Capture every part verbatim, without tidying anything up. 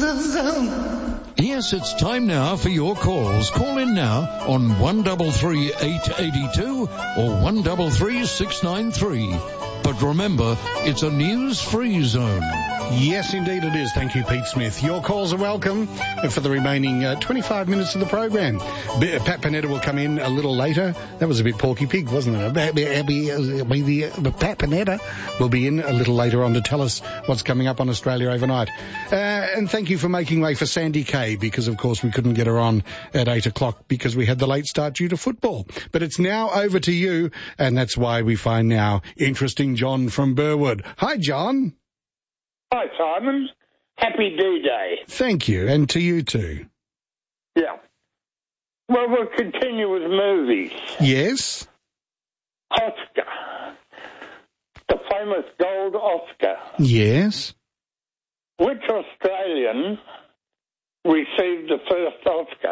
Yes, it's time now for your calls. Call in now on one three three eight eight two or one three three six nine three. But remember, it's a news-free zone. Yes, indeed it is. Thank you, Pete Smith. Your calls are welcome for the remaining uh, twenty-five minutes of the program. B- Pat Panetta will come in a little later. That was a bit Porky Pig, wasn't it? Pat Panetta will be in a little later on to tell us what's coming up on Australia overnight. Uh, and thank you for making way for Sandy Kay, because, of course, we couldn't get her on at eight o'clock because we had the late start due to football. But it's now over to you, and that's why we find now Interesting John from Burwood. Hi, John. Hi, Simon. Happy D-Day. Thank you, and to you too. Yeah. Well, we'll continue with movies. Yes? Oscar. The famous gold Oscar. Yes? Which Australian received the first Oscar?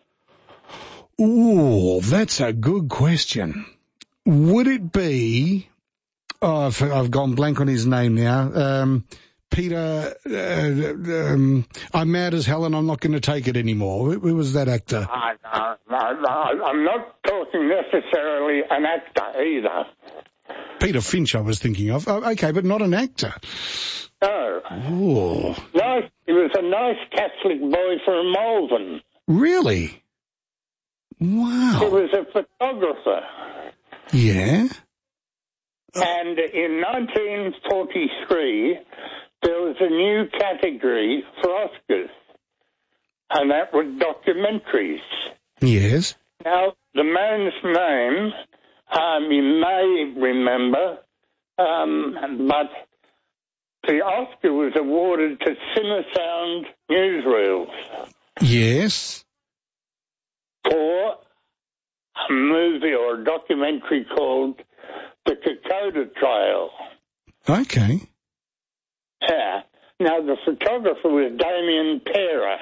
Ooh, that's a good question. Would it be... Oh, I've, I've gone blank on his name now. Um... Peter, uh, um, I'm mad as hell and I'm not going to take it anymore. Who, who was that actor? Uh, no, no, no, I'm not talking necessarily an actor either. Peter Finch I was thinking of. Oh, okay, but not an actor. No. Ooh. Nice. He was a nice Catholic boy from Malvern. Really? Wow. He was a photographer. Yeah? And in nineteen forty-three... there was a new category for Oscars, and that was documentaries. Yes. Now, the man's name, um, you may remember, um, but the Oscar was awarded to Cinesound Newsreels. Yes. For a movie or a documentary called The Kokoda Trial. Okay. Yeah. Now, the photographer was Damien Pera.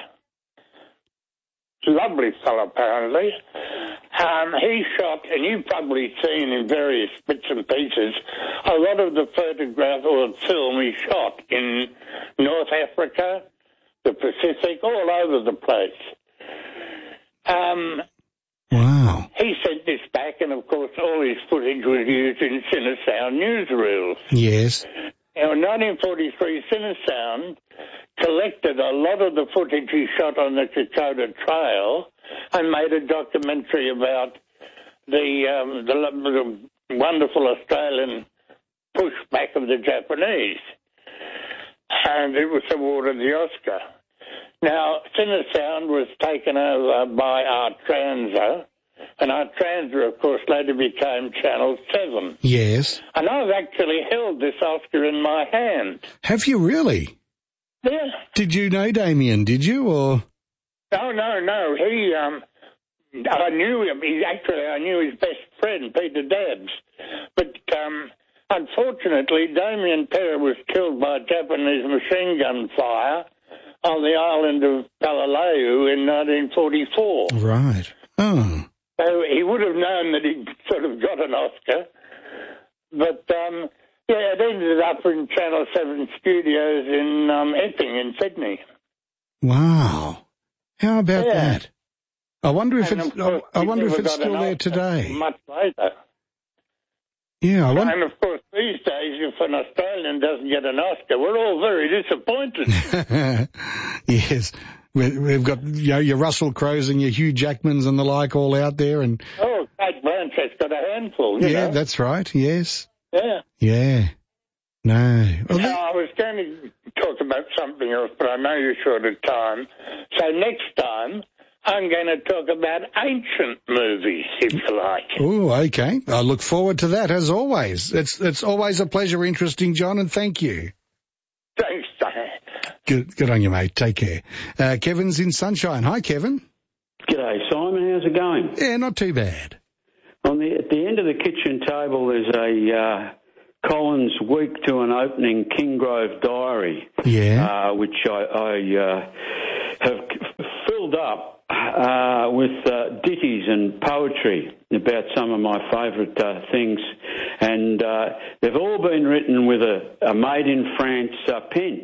Lovely fellow, apparently. Um, he shot, and you've probably seen in various bits and pieces, a lot of the photograph or film he shot in North Africa, the Pacific, all over the place. Um, wow. He sent this back, and, of course, all his footage was used in Cinesound newsreels. Yes. Now, in nineteen forty-three, Cinesound collected a lot of the footage he shot on the Kokoda Trail and made a documentary about the, um, the, the wonderful Australian pushback of the Japanese. And it was awarded the Oscar. Now, Cinesound was taken over by Art Transa, and Art Transa, of course, later became Channel seven. Yes. And I've actually held this Oscar in my hand. Have you really? Yeah. Did you know Damien, did you, or...? No, no, no. He, um, I knew him. He, actually, I knew his best friend, Peter Dabbs. But, um, unfortunately, Damien Pera was killed by Japanese machine gun fire on the island of Paloleu in nineteen forty-four. Right. Oh. So he would have known that he sort of got an Oscar. But, um, yeah, it ended up in Channel seven studios in um, Epping in Sydney. Wow. How about yeah. that? I wonder if and it's, course, I wonder if it's still there Oscar today. Much later. Yeah, I wonder. And, of course, these days, if an Australian doesn't get an Oscar, we're all very disappointed. Yes. We've got, you know, your Russell Crowes and your Hugh Jackmans and the like all out there. And oh, Kate Blanchett's got a handful, you yeah, know. that's right, yes. Yeah. Yeah. No. Well, now, I was going to talk about something else, but I know you're short of time. So next time, I'm going to talk about ancient movies, if you like. Oh, okay. I look forward to that, as always. It's it's always a pleasure, interesting, John, and thank you. Thanks, John. Good, good on you, mate. Take care. Uh, Kevin's in Sunshine. Hi, Kevin. G'day, Simon. How's it going? Yeah, not too bad. On the at the end of the kitchen table, there's a uh, Collins week to an opening Kingrove diary. Yeah. Uh, which I, I uh, have f- filled up uh, with uh, ditties and poetry about some of my favourite uh, things, and uh, they've all been written with a, a made in France uh, pen.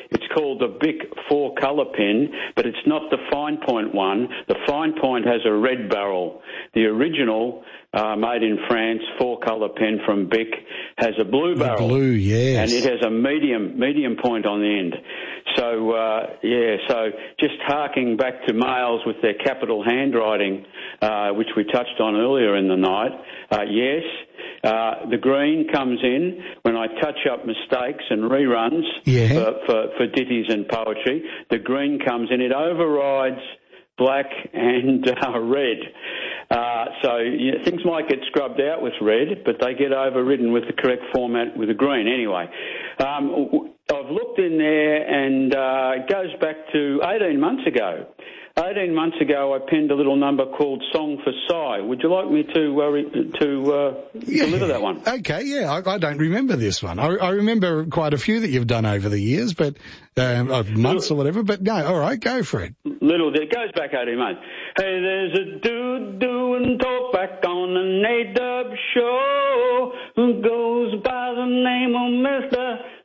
It's called the Bic four-colour pen, but it's not the fine point one. The fine point has a red barrel. The original, uh, made in France, four-colour pen from Bic has a blue the barrel. Blue, yes. And it has a medium medium point on the end. So, uh, yeah, so just harking back to males with their capital handwriting, uh, which we touched on earlier in the night, uh, yes, uh, the green comes in when I touch up mistakes and reruns yeah. for, for, for ditties and poetry. The green comes in. It overrides black and uh, red. Uh, so you know, things might get scrubbed out with red, but they get overridden with the correct format with the green anyway. Um, I've looked in there, and uh, it goes back to eighteen months ago. eighteen months ago, I penned a little number called Song for Sigh. Would you like me to uh, re- to uh, yeah. deliver that one? Okay, yeah, I, I don't remember this one. I, I remember quite a few that you've done over the years, but um, of months or whatever. But no, all right, go for it. Little, it goes back eighteen months. Hey, there's a dude doing talk back on an A-Dub show who goes by the name of Mister